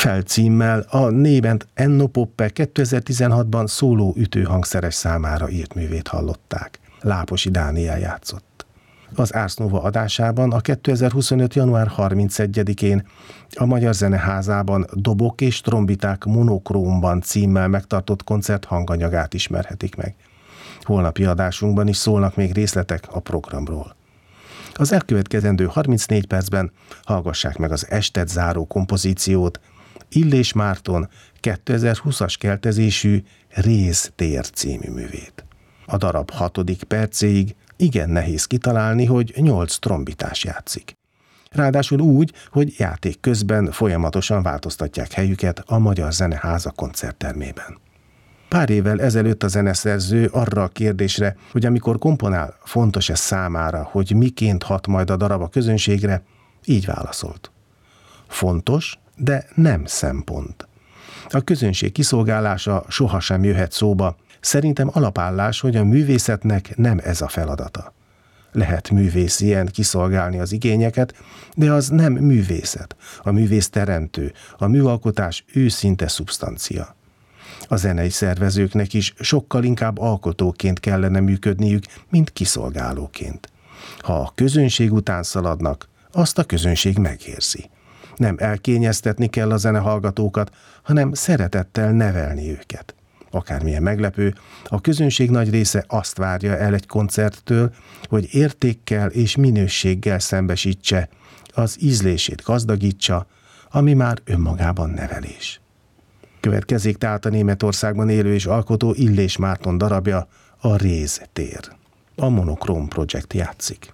Felcímmel a Nébent Enno Poppe 2016-ban szóló ütőhangszeres számára írt művét hallották. Láposi Dániel játszott. Az Ars Nova adásában a 2025. január 31-én a Magyar Zeneházában Dobok és trombiták monokrómban címmel megtartott koncert hanganyagát ismerhetik meg. Holnapi adásunkban is szólnak még részletek a programról. Az elkövetkezendő 34 percben hallgassák meg az estet záró kompozíciót, Illés Márton 2020-as keltezésű Réz tér című művét. A darab 6. percéig igen nehéz kitalálni, hogy 8 trombitás játszik. Ráadásul úgy, hogy játék közben folyamatosan változtatják helyüket a Magyar Zeneháza koncerttermében. Pár évvel ezelőtt a zeneszerző arra a kérdésre, hogy amikor komponál, fontos-e számára, hogy miként hat majd a darab a közönségre, így válaszolt. Fontos, de nem szempont. A közönség kiszolgálása sohasem jöhet szóba. Szerintem alapállás, hogy a művészetnek nem ez a feladata. Lehet művész ilyen kiszolgálni az igényeket, de az nem művészet. A művész teremtő, a műalkotás őszinte szubstancia. A zenei szervezőknek is sokkal inkább alkotóként kellene működniük, mint kiszolgálóként. Ha a közönség után szaladnak, azt a közönség megérzi. Nem elkényeztetni kell a zenehallgatókat, hanem szeretettel nevelni őket. Akármilyen meglepő, a közönség nagy része azt várja el egy koncerttől, hogy értékkel és minőséggel szembesítse, az ízlését gazdagítsa, ami már önmagában nevelés. Következik tehát a Németországban élő és alkotó Illés Márton darabja, a Réz tér. A Monokróm Projekt játszik.